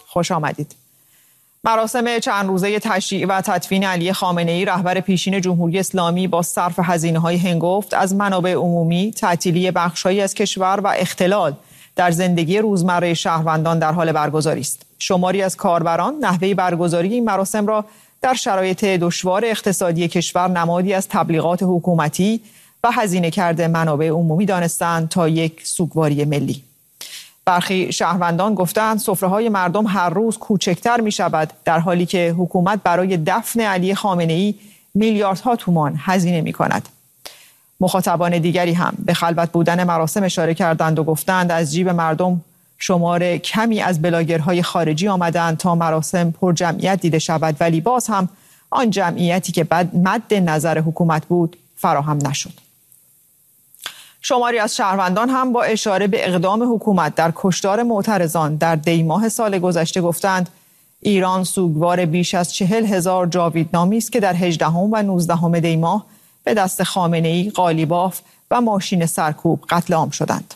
خوش آمدید. مراسم چند روزه تشییع و تدفین علی خامنه‌ای رهبر پیشین جمهوری اسلامی با صرف هزینه‌های هنگفت از منابع عمومی، تعطیلی بخش‌هایی از کشور و اختلال در زندگی روزمره شهروندان در حال برگزاری است. شماری از کاربران نحوه برگزاری این مراسم را در شرایط دشوار اقتصادی کشور نمادی از تبلیغات حکومتی و هزینه کرده منابع عمومی دانستند تا یک سوگواری ملی. برخی شهروندان گفتند سفره‌های مردم هر روز کوچکتر می‌شود در حالی که حکومت برای دفن علی خامنه‌ای میلیاردها تومان هزینه می‌کند. مخاطبان دیگری هم به خلوت بودن مراسم اشاره کردند و گفتند از جیب مردم شمار کمی از بلاگرهای خارجی آمدند تا مراسم پر جمعیت دیده شود، ولی باز هم آن جمعیتی که مد نظر حکومت بود فراهم نشد. شماری از شهروندان هم با اشاره به اقدام حکومت در کشتار معترضان در دی‌ماه سال گذشته گفتند ایران سوگوار بیش از 40,000 جاویدنامی است که در 18 و 19 دی‌ماه به دست خامنه‌ای، قالیباف و ماشین سرکوب قتل عام شدند.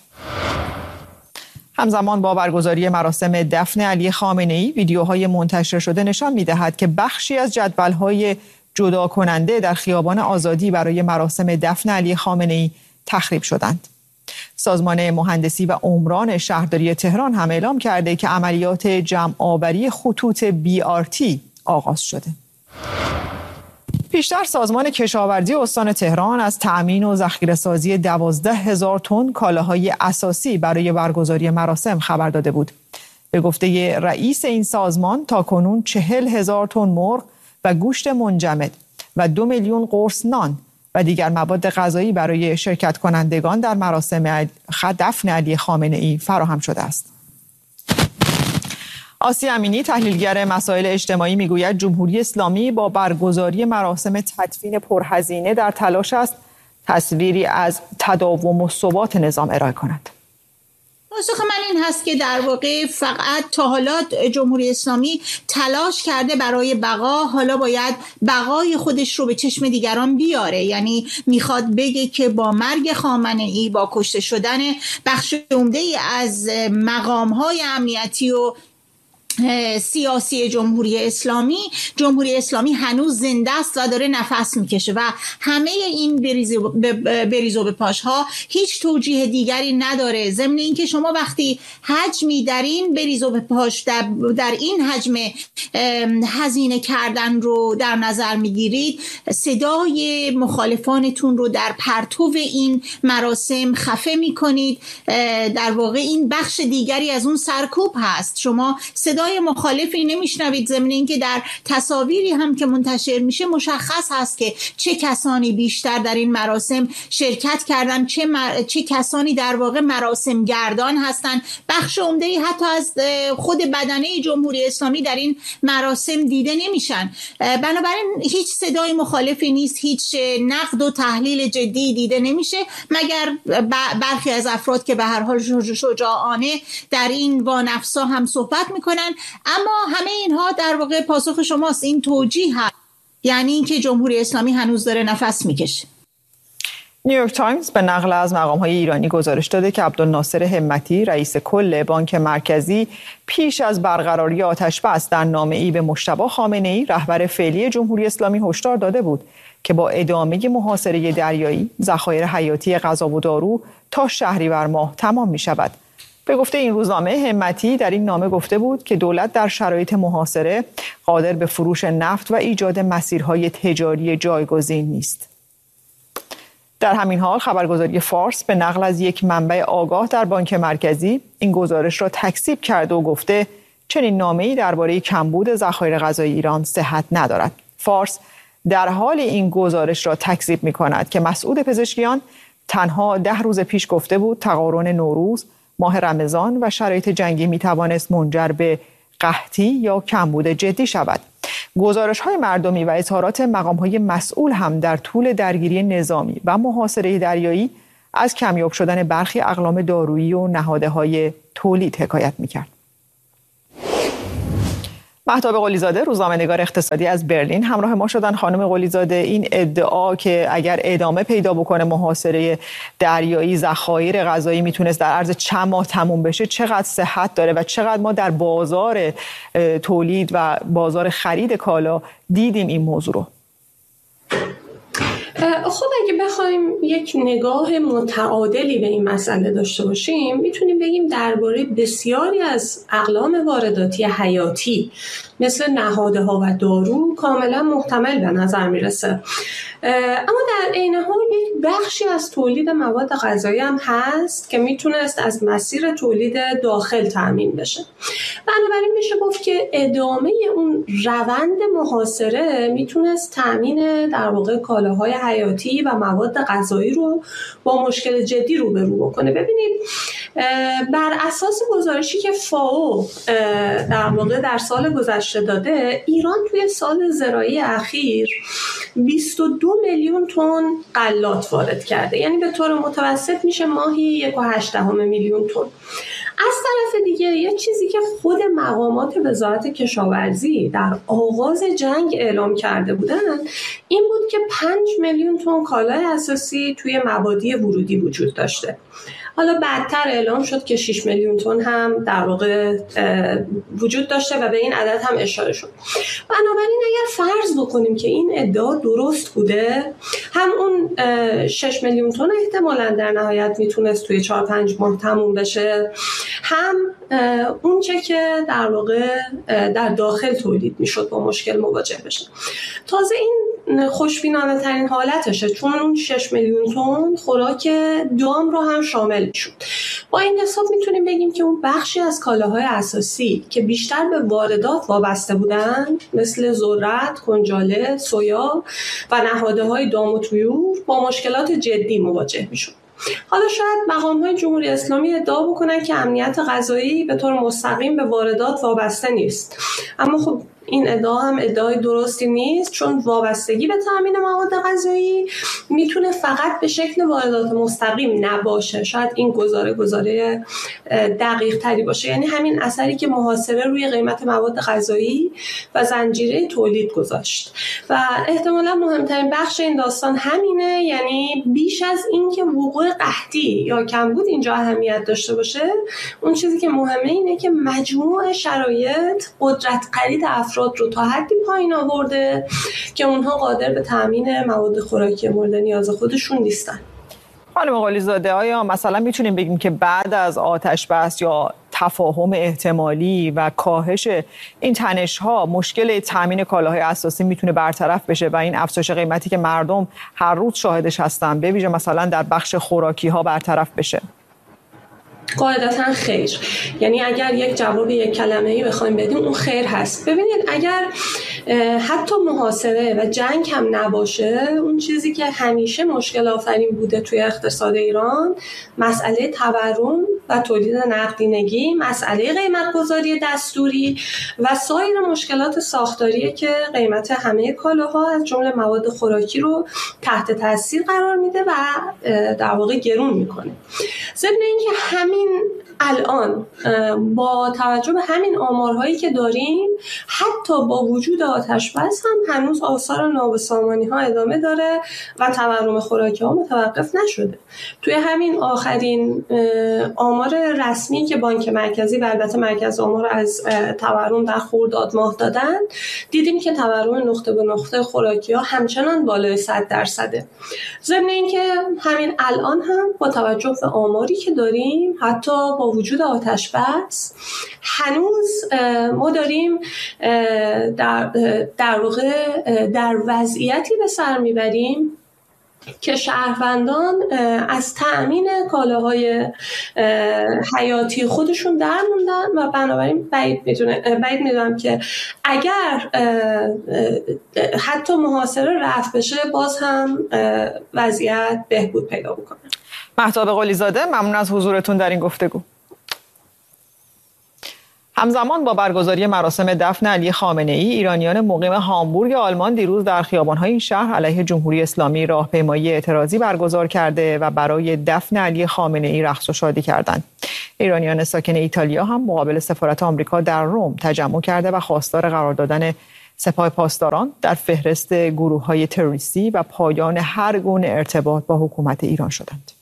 همزمان با برگزاری مراسم دفن علی خامنه‌ای، ویدیوهای منتشر شده نشان می‌دهد که بخشی از جدول‌های جدا کننده در خیابان آزادی برای مراسم دفن علی خامنه‌ای تخریب شدند. سازمان مهندسی و عمران شهرداری تهران هم اعلام کرده که عملیات جمع‌آوری خطوط BRT آغاز شده. پیشتر سازمان کشاورزی استان تهران از تأمین و ذخیره‌سازی 12,000 تن کالاهای اساسی برای برگزاری مراسم خبر داده بود. به گفته رئیس این سازمان تاکنون 40,000 تن مرغ و گوشت منجمد و 2 میلیون قرص نان و دیگر مواد غذایی برای شرکت کنندگان در مراسم دفن علی خامنه‌ای فراهم شده است. آسی امینی تحلیلگر مسائل اجتماعی میگوید جمهوری اسلامی با برگزاری مراسم تدفین پرهزینه در تلاش است تصویری از تداوم و ثبات نظام ارائه کند. پاسخ من این هست که در واقع فقط تا حالا جمهوری اسلامی تلاش کرده برای بقا، حالا باید بقای خودش رو به چشم دیگران بیاره. یعنی میخواد بگه که با مرگ خامنه‌ای، با کشته شدن بخش عمده‌ای از مقام‌های امنیتی و سیاسی جمهوری اسلامی هنوز زنده است و داره نفس میکشه و همه این بریز و بپاشها هیچ توجیه دیگری نداره. ضمن اینکه شما وقتی حج می‌دارین بریز و بپاش در این حجم هزینه کردن رو در نظر میگیرید، صدای مخالفانتون رو در پرتو این مراسم خفه میکنید. در واقع این بخش دیگری از اون سرکوب هست. شما صدای مخالفی نمیشنوید، ضمن اینکه در تصاویری هم که منتشر میشه مشخص هست که چه کسانی بیشتر در این مراسم شرکت کردن، چه کسانی در واقع مراسم گردان هستند. بخش عمده‌ای حتی از خود بدنه جمهوری اسلامی در این مراسم دیده نمیشن. بنابراین هیچ صدای مخالفی نیست، هیچ نقد و تحلیل جدی دیده نمیشه، مگر برخی از افراد که به هر حال شجاعانه در این وانفسا هم صحبت میکنن. اما همه اینها در واقع پاسخ شماست، این توجیه هست، یعنی اینکه جمهوری اسلامی هنوز داره نفس میکشه. نیویورک تایمز به نقل از مقام‌های ایرانی گزارش داده که عبدالناصر همتی رئیس کل بانک مرکزی پیش از برقراری آتش‌بس در نامه‌ای به مجتبی خامنه‌ای رهبر فعلی جمهوری اسلامی هشدار داده بود که با ادامه محاصره دریایی ذخایر حیاتی غذا و دارو تا شهریور ماه تمام می‌شود. به گفته این روزنامه، همتی در این نامه گفته بود که دولت در شرایط محاصره قادر به فروش نفت و ایجاد مسیرهای تجاری جایگزین نیست. در همین حال خبرگزاری فارس به نقل از یک منبع آگاه در بانک مرکزی این گزارش را تکذیب کرده و گفته چنین نامه‌ای درباره کمبود ذخایر غذایی ایران صحت ندارد. فارس در حال این گزارش را تکذیب می‌کند که مسعود پزشکیان تنها 10 روز پیش گفته بود تقارن نوروز، ماه رمضان و شرایط جنگی می‌توانست منجر به قحطی یا کمبود جدی شود. گزارش‌های مردمی و اظهارات مقام‌های مسئول هم در طول درگیری نظامی و محاصره دریایی از کمیاب شدن برخی اقلام دارویی و نهادهای تولید حکایت می‌کرد. مهتاب قلیزاده، روزنامه‌نگار اقتصادی از برلین همراه ما شدن. خانم قلیزاده، این ادعا که اگر ادامه پیدا بکنه محاصره دریایی، ذخایر غذایی میتونست در عرض چند ماه تموم بشه، چقدر صحت داره و چقدر ما در بازار تولید و بازار خرید کالا دیدیم این موضوع رو؟ خب اگه بخوایم یک نگاه متعادلی به این مسئله داشته باشیم، میتونیم بگیم درباره بسیاری از اقلام وارداتی حیاتی مثل نهادها و دارو کاملا محتمل به نظر میرسه. اما در عین حال یک بخشی از تولید مواد غذایی هم هست که میتونست از مسیر تولید داخل تامین بشه. بنابراین میشه گفت که ادامه اون روند محاصره میتونست تامین در واقع کالاهای حیاتی و مواد غذایی رو با مشکل جدی روبرو بکنه. ببینید، بر اساس گزارشی که فائو در واقع در سال گذشته داده، ایران توی سال زراعی اخیر 22 میلیون تن غلات وارد کرده، یعنی به طور متوسط میشه ماهی 1.8 میلیون تن. از طرف دیگه یه چیزی که خود مقامات وزارت کشاورزی در آغاز جنگ اعلام کرده بودن این بود که 5 میلیون تن کالای اساسی توی مبادی ورودی وجود داشته. حالا بعدتر اعلام شد که 6 میلیون تن هم در واقع وجود داشته و به این عدد هم اشاره شد. بنابراین اگر فرض بکنیم که این ادعا درست بوده، هم اون 6 میلیون تن احتمالاً در نهایت میتونست توی 4-5 ماه تموم بشه، هم اون چه که در واقع در داخل تولید میشد با مشکل مواجه بشه. تازه این خوشبینانه ترین حالتشه، چون اون 6 میلیون تن خوراک دام رو هم شامل میشد. با این حساب میتونیم بگیم که اون بخشی از کالاهای اساسی که بیشتر به واردات وابسته بودن مثل ذرت، کنجاله، سویا و نهادهای دام و طیور با مشکلات جدی مواجه میشد. حالا شاید مقام‌های جمهوری اسلامی ادعا بکنن که امنیت غذایی به طور مستقیم به واردات وابسته نیست، اما خب این ادعا هم ادعای درستی نیست، چون وابستگی به تامین مواد غذایی میتونه فقط به شکل واردات مستقیم نباشه. شاید این گزاره دقیق تری باشه، یعنی همین اثری که محاصره روی قیمت مواد غذایی و زنجیره تولید گذاشت. و احتمالا مهمترین بخش این داستان همینه، یعنی بیش از این که وقوع قحطی یا کمبود اینجا اهمیت داشته باشه، اون چیزی که مهمه اینه که مجموع شرایط قدرت خرید افراد رو تا حدی پایین آورده که اونها قادر به تامین مواد خوراکی مورد نیاز خودشون نیستن. خانم قلیزاده، آیا مثلا میتونیم بگیم که بعد از آتش بس یا تفاهم احتمالی و کاهش این تنش‌ها مشکل تامین کالاهای اساسی میتونه برطرف بشه و این افزایش قیمتی که مردم هر روز شاهدش هستن به ویژه مثلا در بخش خوراکی‌ها برطرف بشه؟ قاعدتاً خیر. یعنی اگر یک جواب یک کلمه‌ای بخوایم بدیم اون خیر هست. ببینید، اگر حتی محاصره و جنگ هم نباشه، اون چیزی که همیشه مشکل آفرین بوده توی اقتصاد ایران، مسئله تورم و تولید نقدینگی، مسئله قیمت‌گذاری دستوری و سایر مشکلات ساختاریه که قیمت همه کالاها از جمله مواد خوراکی رو تحت تاثیر قرار میده و در واقع گرون میکنه. ضمن اینکه همین الان با توجه به همین آمارهایی که داریم، حتی با وجود آتش بس هم هنوز آثار نابسامانی ها ادامه داره و تورم خوراکی ها متوقف نشده. توی همین آخرین آمار رسمی که بانک مرکزی و البته مرکز آمار از تورم در خرداد ماه دادن، دیدیم که تورم نقطه به نقطه خوراکی ها همچنان بالای 100%. ضمن اینکه همین الان هم با توجه به آماری که داریم، حتی با وجود آتش بس هنوز ما داریم در واقع در وضعیتی به سر میبریم که شهروندان از تأمین کالاهای حیاتی خودشون در موندن و بنابراین بعید میدونم که اگر حتی محاصره رفع بشه باز هم وضعیت بهبود پیدا بکنه. مهتاب قلیزاده، ممنون از حضورتون در این گفتگو. همزمان با برگزاری مراسم دفن علی خامنه‌ای، ایرانیان مقیم هامبورگ آلمان دیروز در خیابان‌های این شهر علیه جمهوری اسلامی راهپیمایی اعتراضی برگزار کرده و برای دفن علی خامنه‌ای رقص و شادی کردند. ایرانیان ساکن ایتالیا هم مقابل سفارت آمریکا در روم تجمع کرده و خواستار قرار دادن سپاه پاسداران در فهرست گروه‌های تروریستی و پایان هر گونه ارتباط با حکومت ایران شدند.